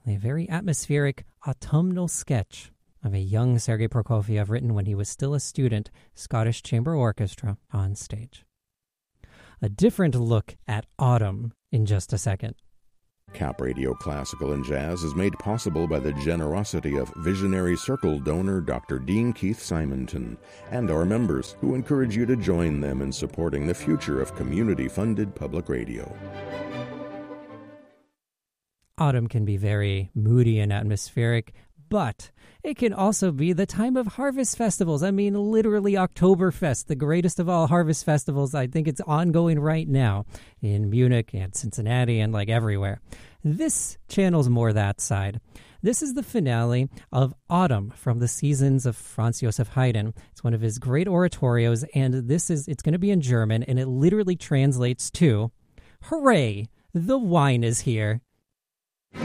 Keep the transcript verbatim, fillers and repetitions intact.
a very atmospheric autumnal sketch of a young Sergei Prokofiev written when he was still a student, Scottish Chamber Orchestra on stage. A different look at autumn in just a second. Cap Radio Classical and Jazz is made possible by the generosity of Visionary Circle donor Doctor Dean Keith Simonton and our members, who encourage you to join them in supporting the future of community-funded public radio. Autumn can be very moody and atmospheric, but it can also be the time of harvest festivals. I mean, literally Oktoberfest, the greatest of all harvest festivals. I think it's ongoing right now in Munich and Cincinnati and like everywhere. This channels more that side. This is the finale of Autumn from the Seasons of Franz Joseph Haydn. It's one of his great oratorios, and this is it's going to be in German, and it literally translates to, "Hooray, the wine is here."